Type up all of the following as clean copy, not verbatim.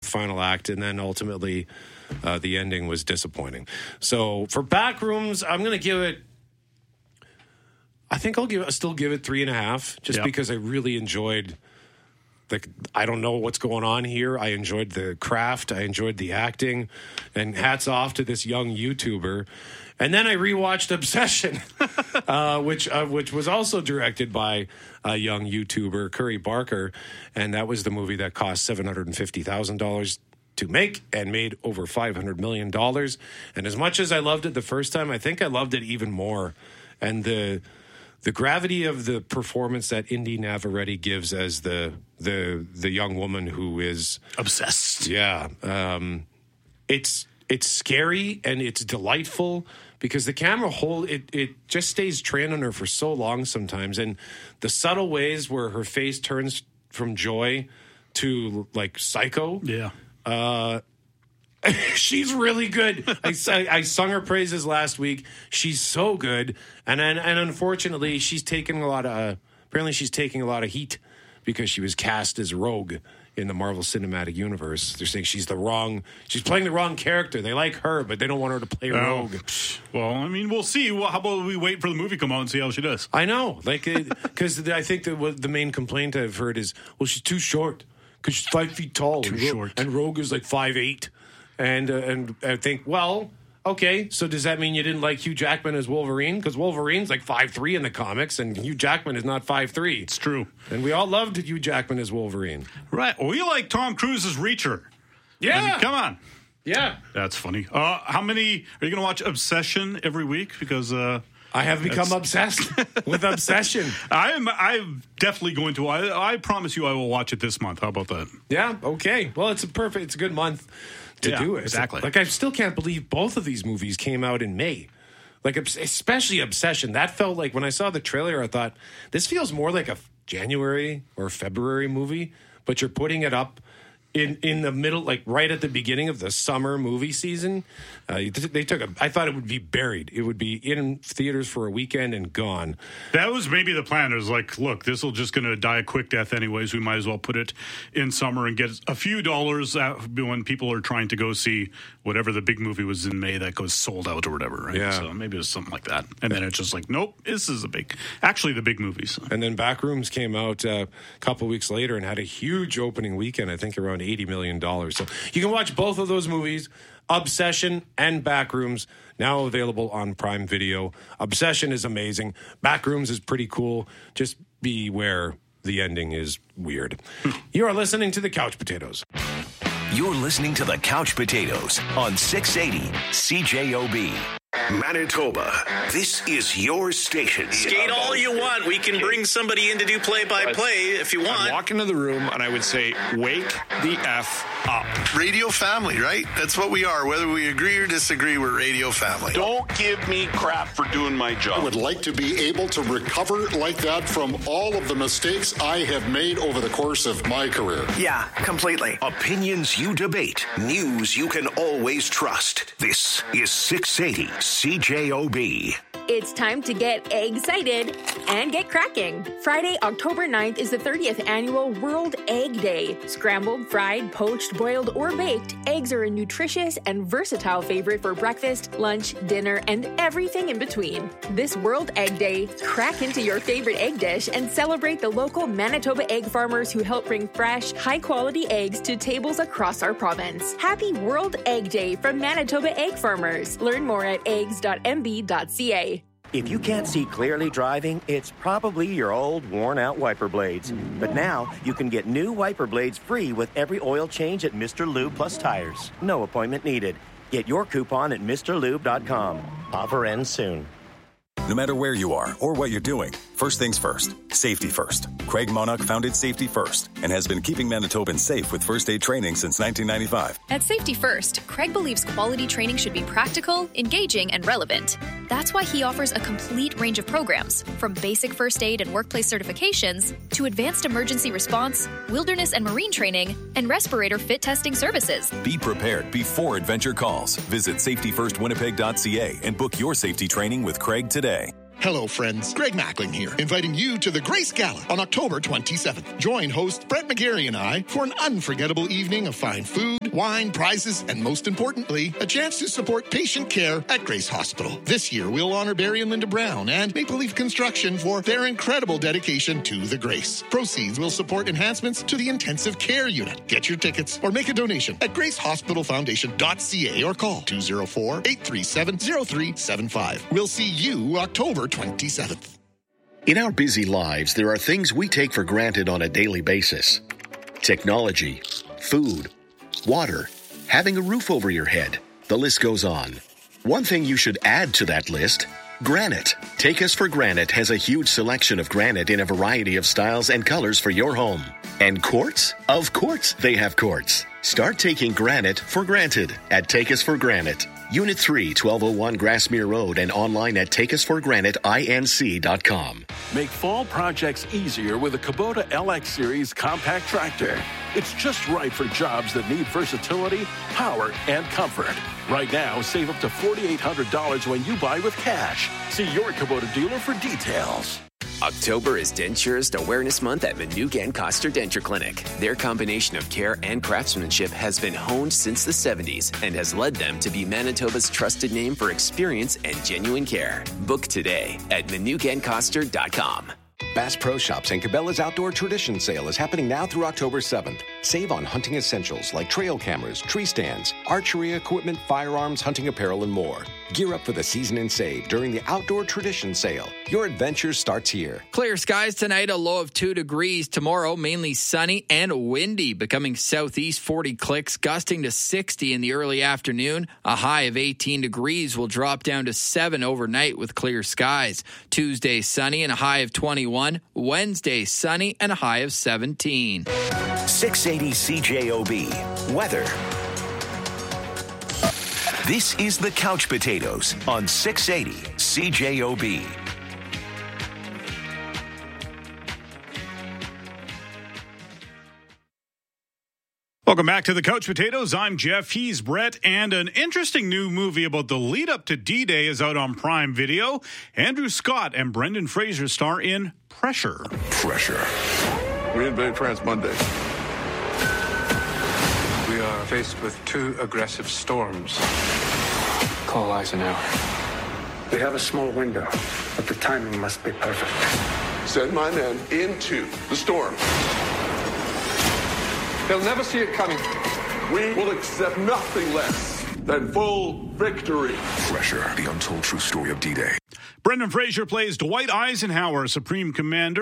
final act, and then ultimately the ending was disappointing. So for Backrooms, I'm going to give it. I think I'll still give it 3.5, just because I really enjoyed. I don't know what's going on here. I enjoyed the craft. I enjoyed the acting, and hats off to this young YouTuber. And then I rewatched Obsession, which was also directed by a young YouTuber, Curry Barker, and that was the movie that cost $750,000 to make and made over $500 million. And as much as I loved it the first time, I think I loved it even more. And the gravity of the performance that Indy Navarrete gives as the young woman who is obsessed. Yeah. It's scary and it's delightful because the camera it just stays trained on her for so long sometimes. And the subtle ways where her face turns from joy to like psycho. Yeah. She's really good. I sung her praises last week. She's so good, and unfortunately, she's taking a lot of heat because she was cast as Rogue in the Marvel Cinematic Universe. They're saying she's playing the wrong character. They like her, but they don't want her to play Rogue. Well, I mean, we'll see. How about we wait for the movie to come out and see how she does? I know, because I think that the main complaint I've heard is, well, she's too short because she's 5 feet tall. Too short. And Rogue is like 5'8". And I think, well, okay, so does that mean you didn't like Hugh Jackman as Wolverine? Because Wolverine's like 5'3" in the comics, and Hugh Jackman is not 5'3". It's true. And we all loved Hugh Jackman as Wolverine. Right. Well, we like Tom Cruise's Reacher. Yeah. I mean, come on. Yeah. That's funny. How many are you going to watch Obsession every week? Because I have become obsessed with Obsession. I'm definitely going to. I promise you I will watch it this month. How about that? Yeah, okay. Well, it's a good month to do it. Exactly. Like, I still can't believe both of these movies came out in May. Like, especially Obsession. That felt like, when I saw the trailer, I thought, this feels more like a January or February movie, but you're putting it up in the middle, like right at the beginning of the summer movie season. I thought it would be buried. It would be in theaters for a weekend and gone. That was maybe the plan. It was like, look, this will just going to die a quick death anyways. We might as well put it in summer and get a few dollars when people are trying to go see whatever the big movie was in May that goes sold out or whatever, right? Yeah. So maybe it was something like that. And then it's just like, nope, this is the big movies. So. And then Backrooms came out a couple weeks later and had a huge opening weekend, I think around $80 million. So you can watch both of those movies, Obsession and Backrooms, now available on Prime Video. Obsession is amazing. Backrooms is pretty cool. Just beware, the ending is weird. You are listening to The Couch Potatoes. You're listening to The Couch Potatoes on 680 CJOB. Manitoba, this is your station. Skate all you want. We can bring somebody in to do play-by-play if you want. I'd walk into the room and I would say, wake the F up. Radio family, right? That's what we are. Whether we agree or disagree, we're radio family. Don't give me crap for doing my job. I would like to be able to recover like that from all of the mistakes I have made over the course of my career. Yeah, completely. Opinions you debate. News you can always trust. This is 680 CJOB. It's time to get excited and get cracking. Friday, October 9th is the 30th annual World Egg Day. Scrambled, fried, poached, boiled, or baked, eggs are a nutritious and versatile favorite for breakfast, lunch, dinner, and everything in between. This World Egg Day, crack into your favorite egg dish and celebrate the local Manitoba egg farmers who help bring fresh, high-quality eggs to tables across our province. Happy World Egg Day from Manitoba Egg Farmers. Learn more at eggs.mb.ca. If you can't see clearly driving, it's probably your old, worn-out wiper blades. But now, you can get new wiper blades free with every oil change at Mr. Lube Plus Tires. No appointment needed. Get your coupon at MrLube.com. Offer ends soon. No matter where you are or what you're doing, first things first, safety first. Craig Monarch founded Safety First and has been keeping Manitobans safe with first aid training since 1995. At Safety First, Craig believes quality training should be practical, engaging, and relevant. That's why he offers a complete range of programs, from basic first aid and workplace certifications to advanced emergency response, wilderness and marine training, and respirator fit testing services. Be prepared before adventure calls. Visit safetyfirstwinnipeg.ca and book your safety training with Craig today. Hello, friends. Greg Mackling here, inviting you to the Grace Gala on October 27th. Join host Brett McGarry and I for an unforgettable evening of fine food, food, wine, prizes, and most importantly, a chance to support patient care at Grace Hospital. This year, we'll honor Barry and Linda Brown and Maple Leaf Construction for their incredible dedication to the Grace. Proceeds will support enhancements to the intensive care unit. Get your tickets or make a donation at gracehospitalfoundation.ca or call 204-837-0375. We'll see you October 27th. In our busy lives, there are things we take for granted on a daily basis. Technology, food, water, having a roof over your head. The list goes on. One thing you should add to that list: granite. Take Us for Granite has a huge selection of granite in a variety of styles and colors for your home. And quartz? Of course they have quartz. Start taking granite for granted at Take Us for Granite. Unit 3, 1201 Grassmere Road, and online at takeusforgraniteinc.com. Make fall projects easier with a Kubota LX Series compact tractor. It's just right for jobs that need versatility, power, and comfort. Right now, save up to $4,800 when you buy with cash. See your Kubota dealer for details. October is Denturist Awareness Month at Manugan Koster Denture Clinic. Their combination of care and craftsmanship has been honed since the 70s and has led them to be Manitoba's trusted name for experience and genuine care. Book today at ManuganKoster.com. Bass Pro Shops and Cabela's Outdoor Tradition Sale is happening now through October 7th. Save on hunting essentials like trail cameras, tree stands, archery equipment, firearms, hunting apparel, and more. Gear up for the season and save during the Outdoor Tradition Sale. Your adventure starts here. Clear skies tonight, a low of 2 degrees. Tomorrow, mainly sunny and windy, becoming southeast 40 clicks, gusting to 60 in the early afternoon. A high of 18 degrees will drop down to 7 overnight with clear skies. Tuesday, sunny and a high of 21. Wednesday, sunny and a high of 17. 680 CJOB. Weather. This is the Couch Potatoes on 680 CJOB. Welcome back to the Couch Potatoes. I'm Jeff. He's Brett. And an interesting new movie about the lead up to D-Day is out on Prime Video. Andrew Scott and Brendan Fraser star in Pressure. We invade France Monday. We are faced with 2 aggressive storms. Call Eisenhower. We have a small window, but the timing must be perfect. Send my men into the storm. They'll never see it coming. We will accept nothing less than full victory. Pressure, the untold true story of D-Day. Brendan Fraser plays Dwight Eisenhower, Supreme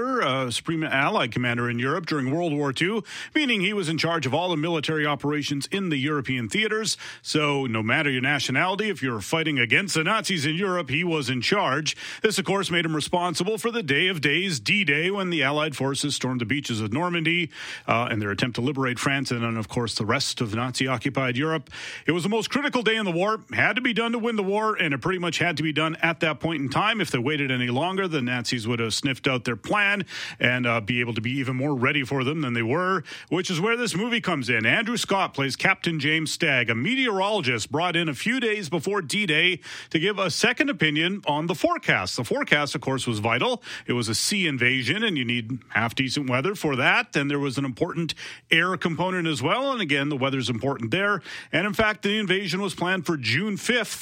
Allied Commander in Europe during World War II, meaning he was in charge of all the military operations in the European theaters. So no matter your nationality, if you're fighting against the Nazis in Europe, he was in charge. This, of course, made him responsible for the Day of Days, D-Day, when the Allied forces stormed the beaches of Normandy in their attempt to liberate France and then, of course, the rest of Nazi-occupied Europe. It was the most critical day in the war, had to be done to win the war, and it pretty much had to be done at that point in time. If they waited any longer, the Nazis would have sniffed out their plan and be able to be even more ready for them than they were, which is where this movie comes in. Andrew Scott plays Captain James Stagg, a meteorologist brought in a few days before D-Day to give a second opinion on the forecast. The forecast, of course, was vital. It was a sea invasion, and you need half-decent weather for that, and there was an important air component as well, and again, the weather's important there. And in fact, the invasion was planned for June 5th,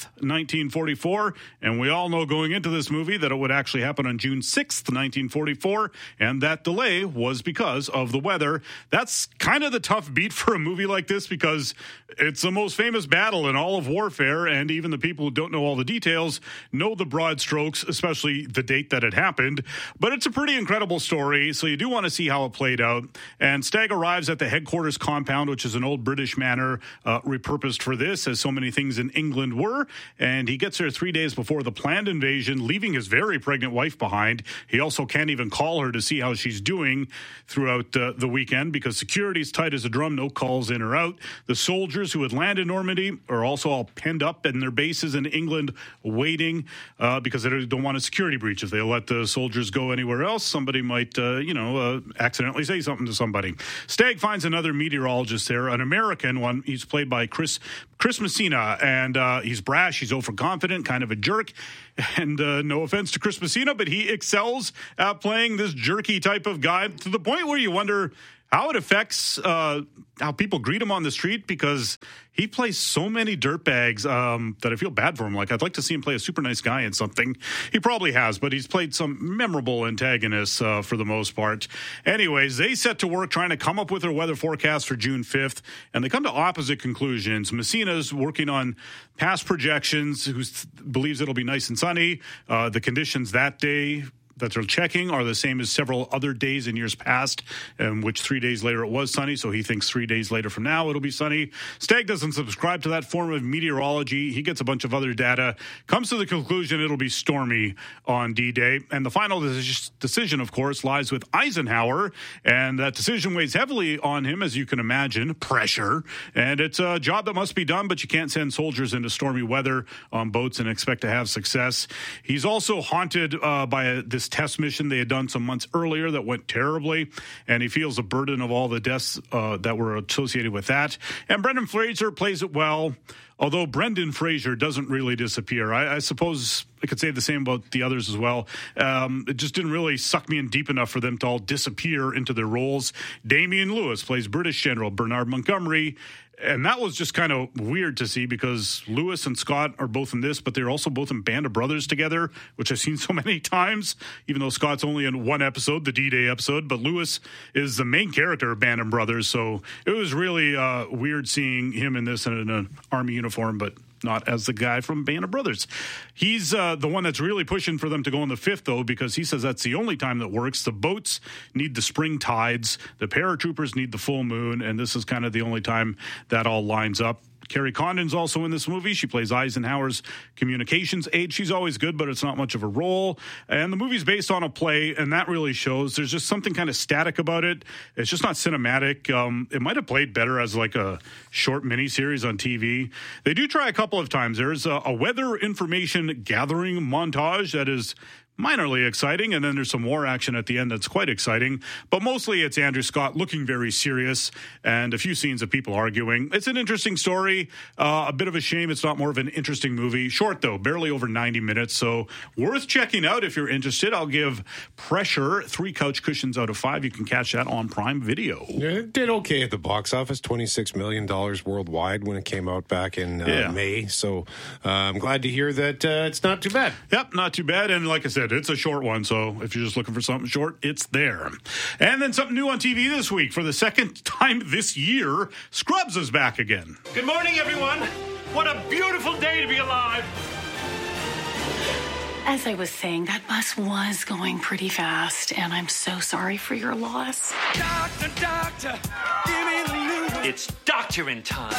1944, and we all know going into this movie that it would actually happen on June 6th, 1944, and that delay was because of the weather. That's kind of the tough beat for a movie like this because it's the most famous battle in all of warfare, and even the people who don't know all the details know the broad strokes, especially the date that it happened. But it's a pretty incredible story, so you do want to see how it played out. And Stagg arrives at the headquarters compound, which is an old British manor repurposed for this, as so many things in England were, and he gets there 3 days before the planned invasion, leaving his very pregnant wife behind. He also can't even call her to see how she's doing throughout the weekend because security's tight as a drum, no calls in or out. The soldiers who had landed in Normandy are also all penned up in their bases in England waiting because they don't want a security breach. If they let the soldiers go anywhere else, somebody might, accidentally say something to somebody. Stagg finds another meteorologist there, an American one. He's played by Chris Messina, and he's brash, he's overconfident, kind of a jerk. And no offense to Chris Messina, but he excels at playing this jerky type of guy to the point where you wonder, how it affects how people greet him on the street, because he plays so many dirtbags that I feel bad for him. Like, I'd like to see him play a super nice guy in something. He probably has, but he's played some memorable antagonists for the most part. Anyways, they set to work trying to come up with their weather forecast for June 5th, and they come to opposite conclusions. Messina's working on past projections, who believes it'll be nice and sunny. The conditions that day that they're checking are the same as several other days in years past, which 3 days later it was sunny, so he thinks 3 days later from now it'll be sunny. Stagg doesn't subscribe to that form of meteorology. He gets a bunch of other data, comes to the conclusion it'll be stormy on D-Day, and the final decision, of course, lies with Eisenhower, and that decision weighs heavily on him, as you can imagine, pressure, and it's a job that must be done, but you can't send soldiers into stormy weather on boats and expect to have success. He's also haunted by this test mission they had done some months earlier that went terribly, and he feels the burden of all the deaths that were associated with that. And Brendan Fraser plays it well, although Brendan Fraser doesn't really disappear. I suppose I could say the same about the others as well. It just didn't really suck me in deep enough for them to all disappear into their roles. Damian Lewis plays British General Bernard Montgomery, and that was just kind of weird to see, because Lewis and Scott are both in this, but they're also both in Band of Brothers together, which I've seen so many times, even though Scott's only in one episode, the D-Day episode, but Lewis is the main character of Band of Brothers, so it was really weird seeing him in this in an army uniform, but not as the guy from Band of Brothers. He's the one that's really pushing for them to go on the 5th, though, because he says that's the only time that works. The boats need the spring tides, the paratroopers need the full moon, and this is kind of the only time that all lines up. Carrie Condon's also in this movie. She plays Eisenhower's communications aide. She's always good, but it's not much of a role. And the movie's based on a play, and that really shows. There's just something kind of static about it. It's just not cinematic. It might have played better as like a short miniseries on TV. They do try a couple of times. There's a weather information gathering montage that is minorly exciting, and then there's some war action at the end that's quite exciting, but mostly it's Andrew Scott looking very serious and a few scenes of people arguing. It's an interesting story, a bit of a shame it's not more of an interesting movie. Short, though, barely over 90 minutes, so worth checking out if you're interested. I'll give Pressure 3 couch cushions out of 5. You can catch that on Prime Video. Yeah, it did okay at the box office, $26 million worldwide when it came out back in May, so I'm glad to hear that it's not too bad. Yep, not too bad, and like I said, it's a short one, so if you're just looking for something short, it's there. And then something new on TV this week. For the second time this year, Scrubs is back again. Good morning, everyone. What a beautiful day to be alive. As I was saying, that bus was going pretty fast, and I'm so sorry for your loss. Doctor, doctor, give me the news. It's doctoring time.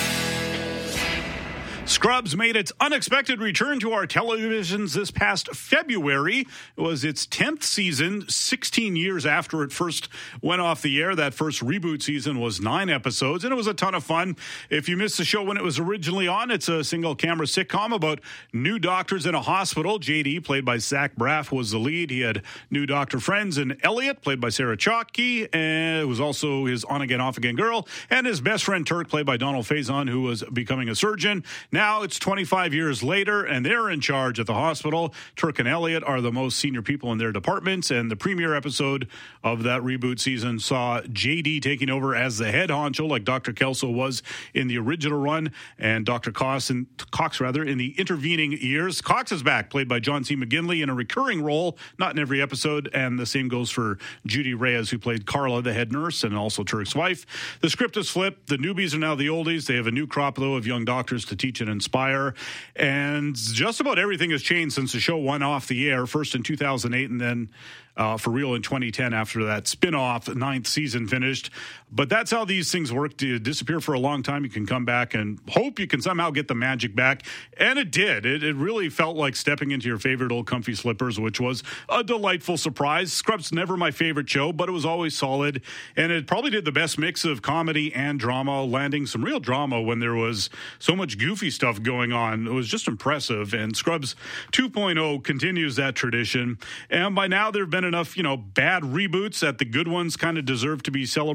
Scrubs made its unexpected return to our televisions this past February. It was its 10th season, 16 years after it first went off the air. That first reboot season was 9 episodes, and it was a ton of fun. If you missed the show when it was originally on, it's a single-camera sitcom about new doctors in a hospital. JD, played by Zach Braff, was the lead. He had new doctor friends, and Elliot, played by Sarah Chalke, and it was also his on-again, off-again girl, and his best friend Turk, played by Donald Faison, who was becoming a surgeon. Now it's 25 years later, and they're in charge at the hospital. Turk and Elliot are the most senior people in their departments, and the premiere episode of that reboot season saw JD taking over as the head honcho, like Dr. Kelso was in the original run, and Dr. Cox in the intervening years. Cox is back, played by John C. McGinley, in a recurring role, not in every episode, and the same goes for Judy Reyes, who played Carla, the head nurse, and also Turk's wife. The script is flipped. The newbies are now the oldies. They have a new crop, though, of young doctors to teach and inspire. And just about everything has changed since the show went off the air, first in 2008 and then for real in 2010 after that spin-off 9th season finished. But that's how these things work. You disappear for a long time, you can come back and hope you can somehow get the magic back. And it did. It really felt like stepping into your favorite old comfy slippers, which was a delightful surprise. Scrubs never my favorite show, but it was always solid. And it probably did the best mix of comedy and drama, landing some real drama when there was so much goofy stuff going on. It was just impressive. And Scrubs 2.0 continues that tradition. And by now there have been enough, bad reboots that the good ones kind of deserve to be celebrated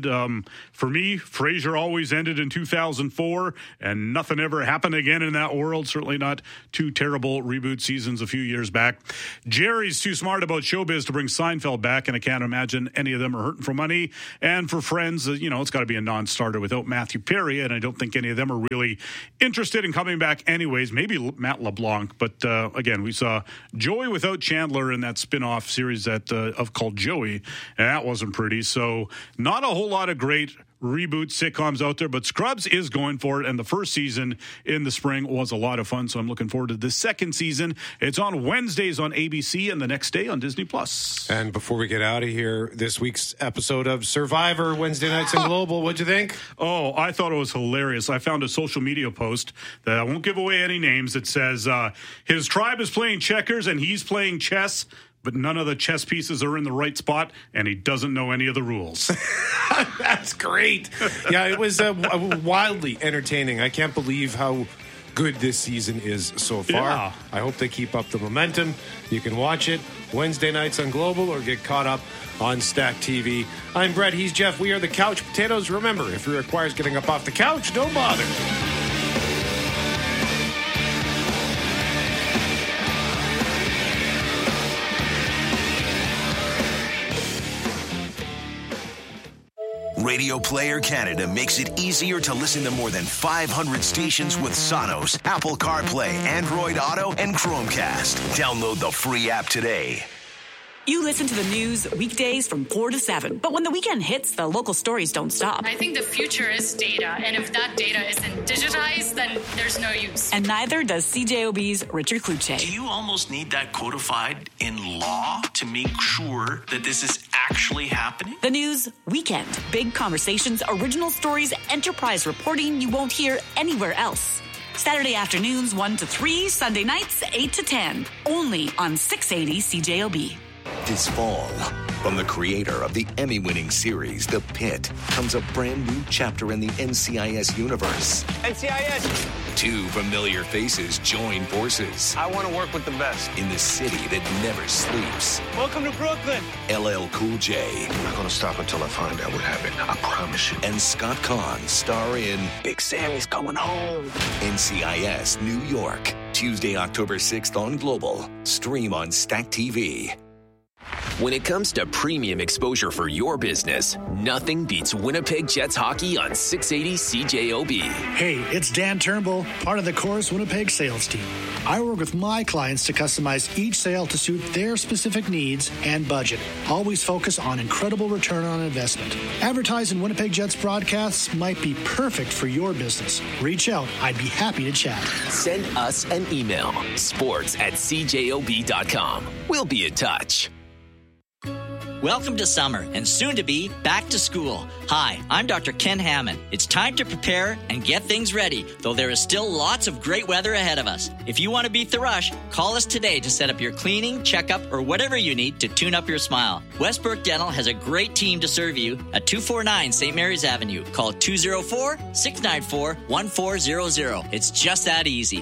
For me, Frasier always ended in 2004, and nothing ever happened again in that world. Certainly not 2 terrible reboot seasons a few years back. Jerry's too smart about showbiz to bring Seinfeld back, and I can't imagine any of them are hurting for money. And for Friends, it's got to be a non-starter without Matthew Perry, and I don't think any of them are really interested in coming back anyways. Maybe Matt LeBlanc, but again, we saw Joey without Chandler in that spin-off series called Joey, and that wasn't pretty. So not a whole lot of great reboot sitcoms out there, but Scrubs is going for it, and the first season in the spring was a lot of fun, so I'm looking forward to the second season. It's on Wednesdays on ABC and the next day on Disney+. And before we get out of here, this week's episode of Survivor, Wednesday nights in Global, what'd you think? Oh, I thought it was hilarious. I found a social media post that I won't give away any names. It says, his tribe is playing checkers and he's playing chess, but none of the chess pieces are in the right spot, and he doesn't know any of the rules. That's great. Yeah, it was wildly entertaining. I can't believe how good this season is so far. Yeah. I hope they keep up the momentum. You can watch it Wednesday nights on Global or get caught up on Stack TV. I'm Brett. He's Jeff. We are the Couch Potatoes. Remember, if it requires getting up off the couch, don't bother. Radio Player Canada makes it easier to listen to more than 500 stations with Sonos, Apple CarPlay, Android Auto, and Chromecast. Download the free app today. You listen to the news weekdays from 4 to 7, but when the weekend hits, the local stories don't stop. I think the future is data, and if that data isn't digitized, then there's no use. And neither does CJOB's Richard Kluche. Do you almost need that codified in law to make sure that this is actually happening? The news weekend. Big conversations, original stories, enterprise reporting you won't hear anywhere else. Saturday afternoons 1 to 3, Sunday nights 8 to 10. Only on 680 CJOB. This fall, from the creator of the Emmy-winning series The Pit, comes a brand new chapter in the NCIS universe. NCIS! 2 familiar faces join forces. I want to work with the best. In the city that never sleeps. Welcome to Brooklyn. LL Cool J. I'm not going to stop until I find out what happened. I promise you. And Scott Conn star in Big Sammy's coming home. NCIS New York. Tuesday, October 6th on Global. Stream on Stack TV. When it comes to premium exposure for your business, nothing beats Winnipeg Jets hockey on 680 CJOB. Hey, it's Dan Turnbull, part of the Chorus Winnipeg sales team. I work with my clients to customize each sale to suit their specific needs and budget. Always focus on incredible return on investment. Advertising Winnipeg Jets broadcasts might be perfect for your business. Reach out. I'd be happy to chat. Send us an email, sports@cjob.com. We'll be in touch. Welcome to summer and soon to be back to school. Hi, I'm Dr. Ken Hammond. It's time to prepare and get things ready, though there is still lots of great weather ahead of us. If you want to beat the rush, call us today to set up your cleaning, checkup, or whatever you need to tune up your smile. Westbrook Dental has a great team to serve you at 249 St. Mary's Avenue. Call 204-694-1400. It's just that easy.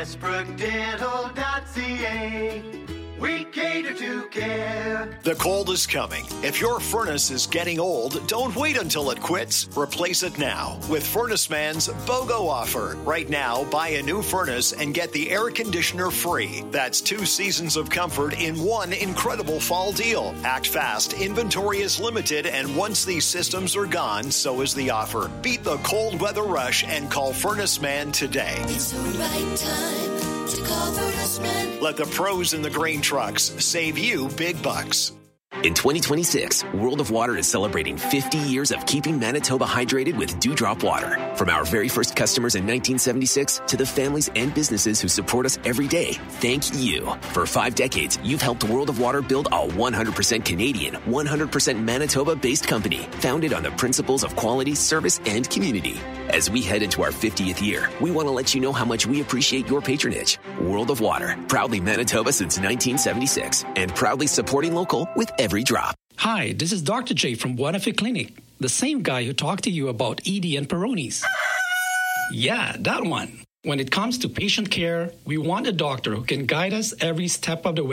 WestbrookDental.ca. We cater to care. The cold is coming. If your furnace is getting old, don't wait until it quits. Replace it now with Furnace Man's BOGO offer. Right now, buy a new furnace and get the air conditioner free. That's 2 seasons of comfort in one incredible fall deal. Act fast. Inventory is limited, and once these systems are gone, so is the offer. Beat the cold weather rush and call Furnace Man today. It's the right time to call Furnace Man. Let the pros in the grain trucks save you big bucks. In 2026, World of Water is celebrating 50 years of keeping Manitoba hydrated with Dewdrop Water. From our very first customers in 1976 to the families and businesses who support us every day, thank you. For 5 decades, you've helped World of Water build a 100% Canadian, 100% Manitoba-based company, founded on the principles of quality, service, and community. As we head into our 50th year, we want to let you know how much we appreciate your patronage. World of Water, proudly Manitoba since 1976, and proudly supporting local with every drop. Hi, this is Dr. J from Buenafe Clinic, the same guy who talked to you about ED and Peyronie's. Yeah, that one. When it comes to patient care, we want a doctor who can guide us every step of the way.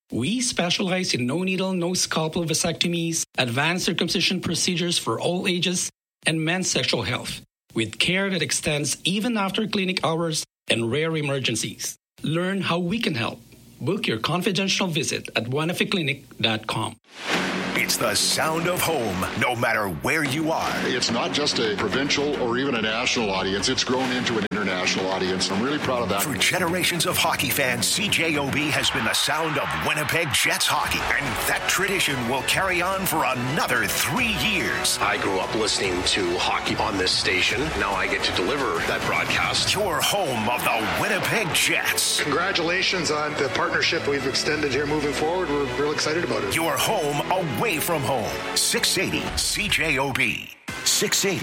We specialize in no-needle, no-scalpel vasectomies, advanced circumcision procedures for all ages, and men's sexual health, with care that extends even after clinic hours and rare emergencies. Learn how we can help. Book your confidential visit at buenaficlinic.com. It's the sound of home, no matter where you are. It's not just a provincial or even a national audience. It's grown into an international audience. I'm really proud of that. For generations of hockey fans, CJOB has been the sound of Winnipeg Jets hockey. And that tradition will carry on for another 3 years. I grew up listening to hockey on this station. Now I get to deliver that broadcast. Your home of the Winnipeg Jets. Congratulations on the partnership we've extended here moving forward. We're real excited about it. Your home away from home. 680 CJOB. 680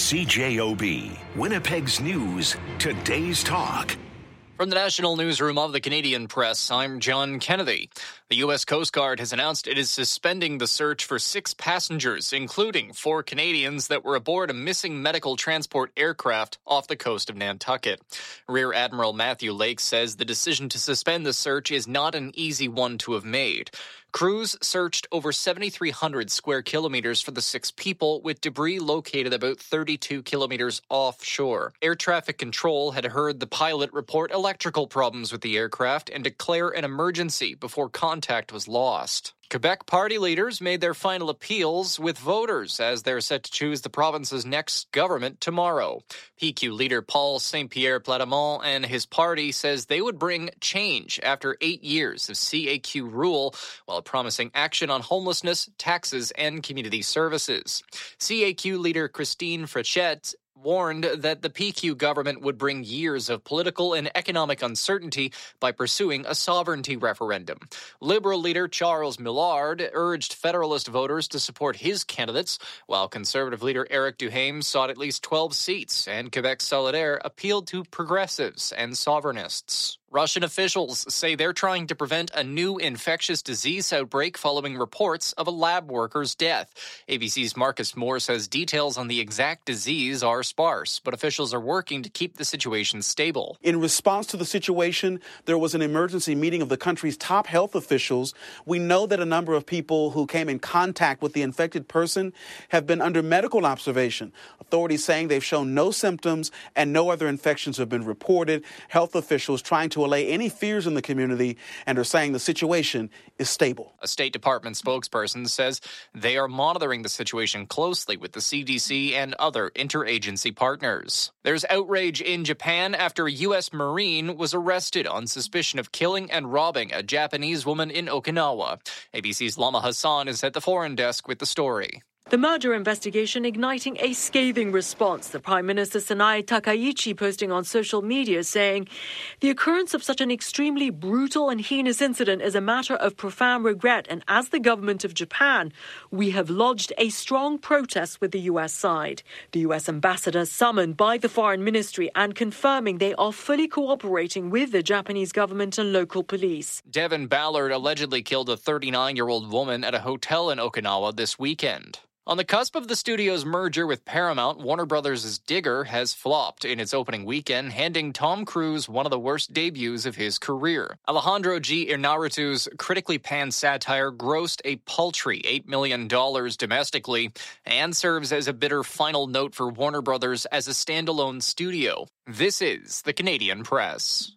CJOB. Winnipeg's news, today's talk. From the National Newsroom of the Canadian Press, I'm John Kennedy. The U.S. Coast Guard has announced it is suspending the search for 6 passengers, including 4 Canadians that were aboard a missing medical transport aircraft off the coast of Nantucket. Rear Admiral Matthew Lake says the decision to suspend the search is not an easy one to have made. Crews searched over 7,300 square kilometers for the 6 people, with debris located about 32 kilometers offshore. Air traffic control had heard the pilot report electrical problems with the aircraft and declare an emergency before contact was lost. Quebec party leaders made their final appeals with voters as they're set to choose the province's next government tomorrow. PQ leader Paul Saint-Pierre Plamondon and his party says they would bring change after 8 years of CAQ rule while promising action on homelessness, taxes, and community services. CAQ leader Christine Frechette warned that the PQ government would bring years of political and economic uncertainty by pursuing a sovereignty referendum. Liberal leader Charles Millard urged Federalist voters to support his candidates, while Conservative leader Eric Duhaime sought at least 12 seats, and Quebec Solidaire appealed to progressives and sovereignists. Russian officials say they're trying to prevent a new infectious disease outbreak following reports of a lab worker's death. ABC's Marcus Moore says details on the exact disease are sparse, but officials are working to keep the situation stable. In response to the situation, there was an emergency meeting of the country's top health officials. We know that a number of people who came in contact with the infected person have been under medical observation. Authorities saying they've shown no symptoms and no other infections have been reported. Health officials trying to allay any fears in the community and are saying the situation is stable. A State Department spokesperson says they are monitoring the situation closely with the CDC and other interagency partners. There's outrage in Japan after a U.S. Marine was arrested on suspicion of killing and robbing a Japanese woman in Okinawa. ABC's Lama Hassan is at the foreign desk with the story. The murder investigation igniting a scathing response. The Prime Minister Sanae Takaichi posting on social media saying, "The occurrence of such an extremely brutal and heinous incident is a matter of profound regret, and as the government of Japan, we have lodged a strong protest with the U.S. side." The U.S. ambassador summoned by the Foreign Ministry and confirming they are fully cooperating with the Japanese government and local police. Devin Ballard allegedly killed a 39-year-old woman at a hotel in Okinawa this weekend. On the cusp of the studio's merger with Paramount, Warner Brothers' Digger has flopped in its opening weekend, handing Tom Cruise one of the worst debuts of his career. Alejandro G. Iñárritu's critically panned satire grossed a paltry $8 million domestically and serves as a bitter final note for Warner Brothers as a standalone studio. This is the Canadian Press.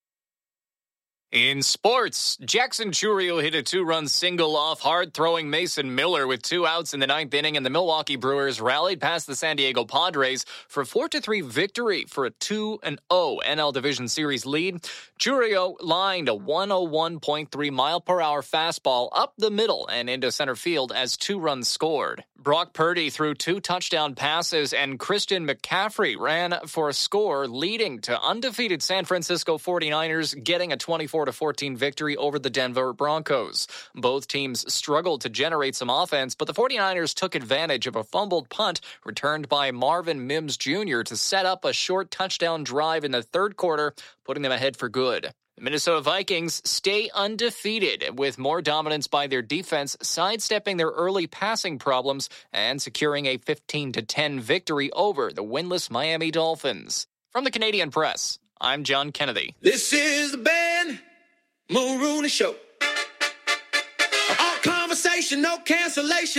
In sports, Jackson Chourio hit a 2-run single off hard-throwing Mason Miller with 2 outs in the 9th inning, and the Milwaukee Brewers rallied past the San Diego Padres for a 4-3 victory for a 2-0 NL Division Series lead. Chourio lined a 101.3-mile-per-hour fastball up the middle and into center field as 2 runs scored. Brock Purdy threw 2 touchdown passes, and Christian McCaffrey ran for a score, leading to undefeated San Francisco 49ers getting a 24-14 victory over the Denver Broncos. Both teams struggled to generate some offense, but the 49ers took advantage of a fumbled punt returned by Marvin Mims Jr. to set up a short touchdown drive in the third quarter, putting them ahead for good. The Minnesota Vikings stay undefeated with more dominance by their defense, sidestepping their early passing problems and securing a 15-10 victory over the winless Miami Dolphins. From the Canadian Press, I'm John Kennedy. This is the Ben Mulrooney Show. conversation, no cancellation.